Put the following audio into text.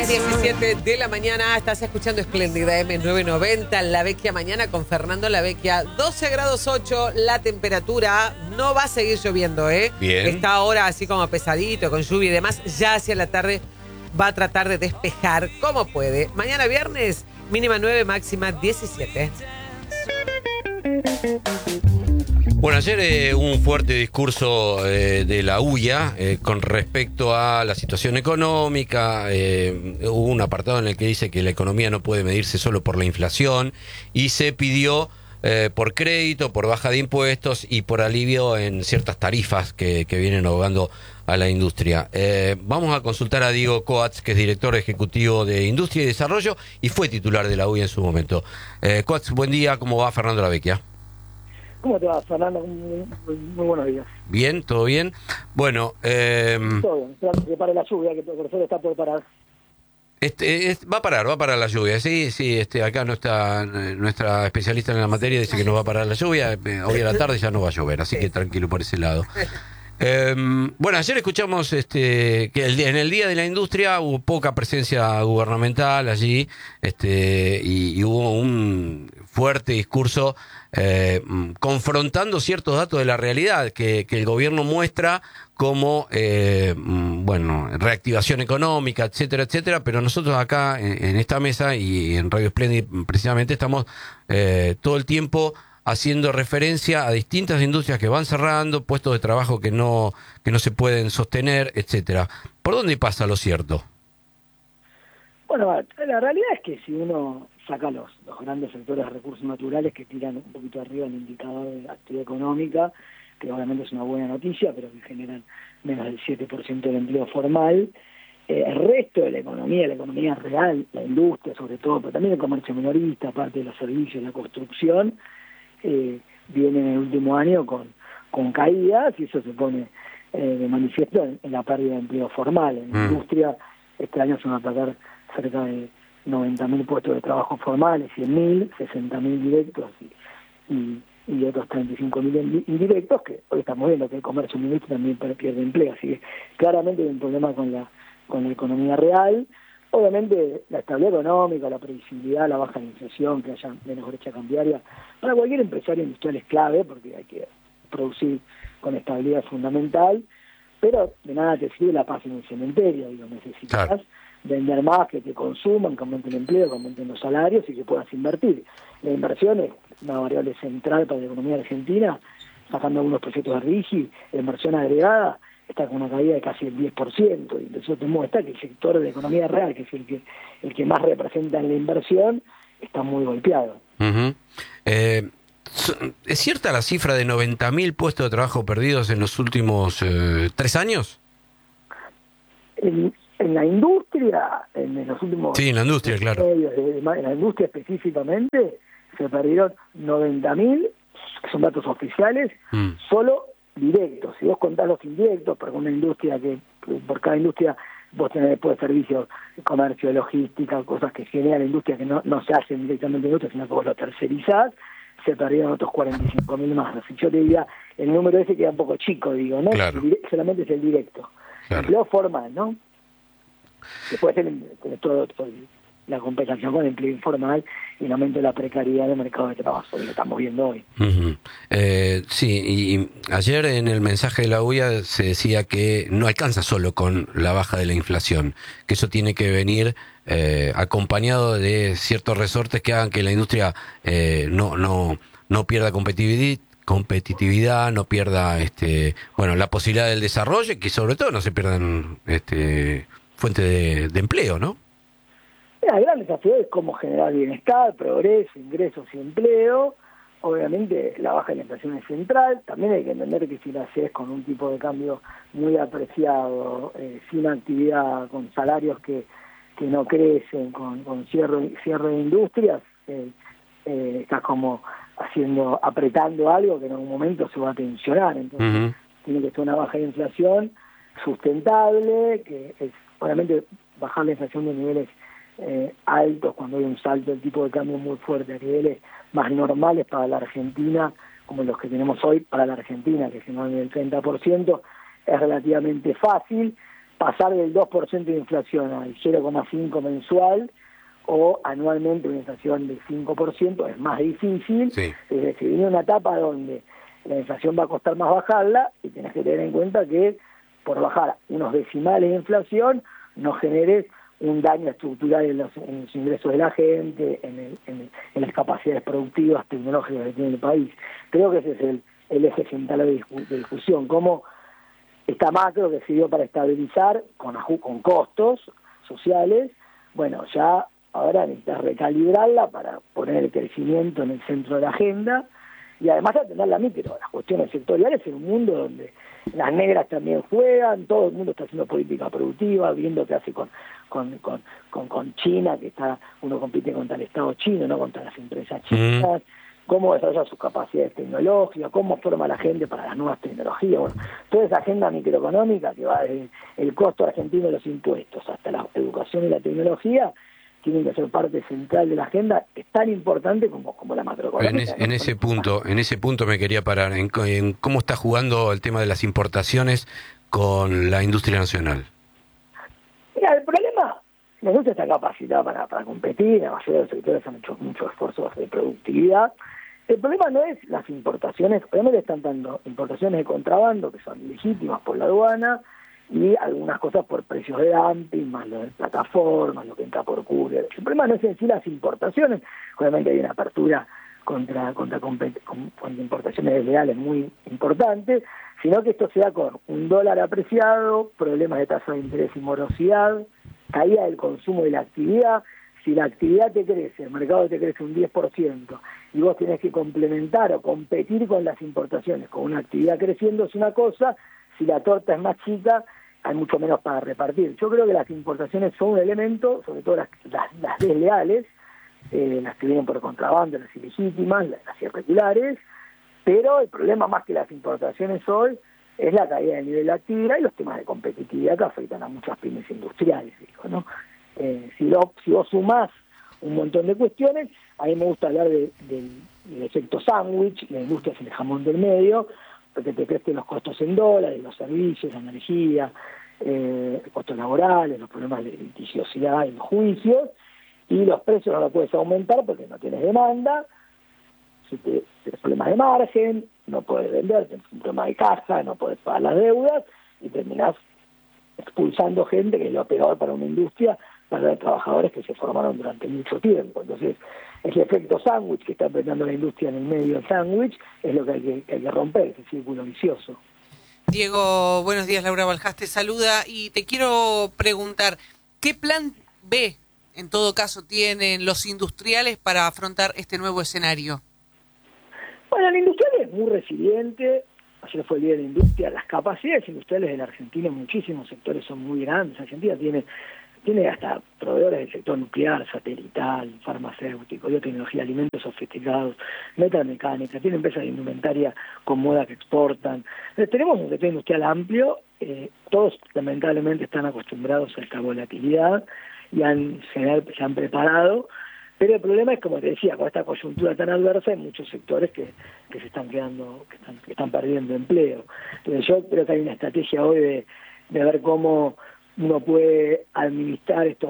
17 de la mañana, estás escuchando Espléndida M990, La Vecchia Mañana con Fernando La Vecchia. 12 grados 8 la temperatura, no va a seguir lloviendo, ¿eh? Bien. Está ahora así como pesadito, con lluvia y demás. Ya hacia la tarde va a tratar de despejar como puede. Mañana viernes, mínima 9, máxima 17. Bueno, ayer un fuerte discurso de la UIA con respecto a la situación económica. Hubo un apartado en el que dice que la economía no puede medirse solo por la inflación y se pidió por crédito, por baja de impuestos y por alivio en ciertas tarifas que vienen ahogando a la industria. Vamos a consultar a Diego Coats, que es director ejecutivo de Industria y Desarrollo y fue titular de la UIA en su momento. Coats, buen día, ¿cómo va Fernando La Vecchia? ¿Cómo te va, Fernando? Muy buenos días. Bien, todo bien. Bueno, Todo bien, esperando que pare la lluvia, que por suerte está por parar. va a parar la lluvia, sí, acá no está nuestra especialista en la materia, dice que no va a parar la lluvia, hoy a la tarde ya no va a llover, así que tranquilo por ese lado. Bueno, ayer escuchamos que en el Día de la Industria hubo poca presencia gubernamental allí, y hubo un fuerte discurso confrontando ciertos datos de la realidad que el gobierno muestra como reactivación económica, etcétera, etcétera, pero nosotros acá en esta mesa y en Radio Espléndida precisamente estamos todo el tiempo haciendo referencia a distintas industrias que van cerrando, puestos de trabajo que no se pueden sostener, etcétera. ¿Por dónde pasa lo cierto? Bueno, la realidad es que si uno saca los grandes sectores de recursos naturales que tiran un poquito arriba el indicador de actividad económica, que obviamente es una buena noticia, pero que generan menos del 7% del empleo formal, el resto de la economía real, la industria sobre todo, pero también el comercio minorista, parte de los servicios, la construcción, viene en el último año con caídas, y eso se pone de manifiesto en la pérdida de empleo formal. En la industria este año se van a perder cerca de 90.000 puestos de trabajo formales, 100.000, 60.000 directos y otros 35.000 indirectos, que hoy estamos viendo que el comercio minorista también pierde empleo. Así que claramente hay un problema con la economía real. Obviamente la estabilidad económica, la previsibilidad, la baja de inflación, que haya menos brecha cambiaria, para cualquier empresario industrial es clave, porque hay que producir con estabilidad fundamental, pero de nada te sirve la paz en el cementerio, necesitas vender más, que te consuman, que aumenten el empleo, que aumenten los salarios y que puedas invertir. La inversión es una variable central para la economía argentina, sacando algunos proyectos de RIGI, la inversión agregada está con una caída de casi el 10%, y eso te muestra que el sector de la economía real, que es el que más representa en la inversión, está muy golpeado. Uh-huh. ¿Es cierta la cifra de 90.000 puestos de trabajo perdidos en los últimos 3 años? En la industria, en los últimos... Sí, en la industria, claro. En la industria específicamente se perdieron 90.000, que son datos oficiales, solo directos. Si vos contás los indirectos, porque una industria por cada industria vos tenés después servicios, comercio, logística, cosas que genera la industria que no se hacen directamente en industria, sino que vos lo tercerizás, se perdieron otros 45.000 más. Así yo te diría, el número ese queda un poco chico, digo, ¿no? Claro. Solamente es el directo. Claro. Empleo formal, ¿no? Después tenés todo la compensación con el empleo informal y el aumento de la precariedad del mercado de trabajo, que lo estamos viendo hoy. Uh-huh. Sí, y ayer en el mensaje de la UIA se decía que no alcanza solo con la baja de la inflación, que eso tiene que venir acompañado de ciertos resortes que hagan que la industria no pierda competitividad, no pierda la posibilidad del desarrollo y que sobre todo no se pierdan fuentes de empleo, ¿no? El gran desafío es cómo generar bienestar, progreso, ingresos y empleo. Obviamente la baja de la inflación es central. También hay que entender que si la haces con un tipo de cambio muy apreciado, sin actividad, con salarios que no crecen, con cierre de industrias, estás como apretando algo que en algún momento se va a tensionar. Entonces tiene que ser una baja de inflación sustentable, que es obviamente bajar la inflación de niveles altos cuando hay un salto del tipo de cambio muy fuerte a niveles más normales para la Argentina, como los que tenemos hoy para la Argentina, que se mueven del 30%, es relativamente fácil, pasar del 2% de inflación al 0,5% mensual o anualmente una inflación del 5% es más difícil. Sí. Es decir, viene una etapa donde la inflación va a costar más bajarla y tenés que tener en cuenta que por bajar unos decimales de inflación no generes un daño estructural en los ingresos de la gente, en las capacidades productivas, tecnológicas que tiene el país. Creo que ese es el eje central de discusión, cómo esta macro que sirvió para estabilizar con costos sociales, bueno, ya ahora necesitas recalibrarla para poner el crecimiento en el centro de la agenda y además atender la micro, las cuestiones sectoriales en un mundo donde las negras también juegan, todo el mundo está haciendo política productiva, viendo qué hace con China, que uno compite contra el Estado chino, no contra las empresas chinas, cómo desarrolla sus capacidades tecnológicas, cómo forma la gente para las nuevas tecnologías. Bueno, toda esa agenda microeconómica que va desde el costo argentino de los impuestos hasta la educación y la tecnología, tienen que ser parte central de la agenda, es tan importante como la macroeconomía. En ese punto me quería parar, en cómo está jugando el tema de las importaciones con la industria nacional. Mira, el problema, la industria está capacitada para competir, la mayoría de los sectores han hecho muchos esfuerzos de productividad. El problema no es las importaciones, obviamente están dando importaciones de contrabando que son legítimas por la aduana, y algunas cosas por precios de dumping, más lo de plataformas, lo que entra por courier. El problema no es en sí las importaciones, obviamente hay una apertura contra importaciones desleales muy importante, sino que esto se da con un dólar apreciado, problemas de tasa de interés y morosidad, caída del consumo y la actividad. Si la actividad te crece, el mercado te crece un 10%, y vos tenés que complementar o competir con las importaciones, con una actividad creciendo es una cosa, si la torta es más chica, hay mucho menos para repartir. Yo creo que las importaciones son un elemento, sobre todo las desleales, las que vienen por contrabando, las ilegítimas, las irregulares, pero el problema más que las importaciones hoy es la caída del nivel de actividad y los temas de competitividad que afectan a muchas pymes industriales, digo, ¿no? Si vos sumás un montón de cuestiones, a mí me gusta hablar del efecto sándwich, la industria es el jamón del medio, porque te crecen los costos en dólares, los servicios, la energía, costos laborales, los problemas de litigiosidad y los juicios, y los precios no los puedes aumentar porque no tienes demanda, si tienes problemas de margen, no puedes vender, tienes un problema de caja, no puedes pagar las deudas, y terminás expulsando gente, que es lo peor para una industria, para los trabajadores que se formaron durante mucho tiempo. Entonces, ese efecto sándwich que está apretando la industria en el medio del sándwich es lo que hay que romper, ese círculo vicioso. Diego, buenos días, Laura Baljás te saluda y te quiero preguntar, ¿qué plan B, en todo caso, tienen los industriales para afrontar este nuevo escenario? Bueno, la industrial es muy resiliente, ayer fue el Día de la Industria, las capacidades industriales de la Argentina en muchísimos sectores son muy grandes. Argentina tiene hasta proveedores del sector nuclear, satelital, farmacéutico, biotecnología, alimentos sofisticados, metalmecánica, tiene empresas de indumentaria con moda que exportan. Entonces, tenemos un sector industrial amplio, todos lamentablemente están acostumbrados a esta volatilidad y se han preparado, pero el problema es, como te decía, con esta coyuntura tan adversa hay muchos sectores que se están quedando, que están perdiendo empleo. Entonces yo creo que hay una estrategia hoy de ver cómo uno puede administrar estos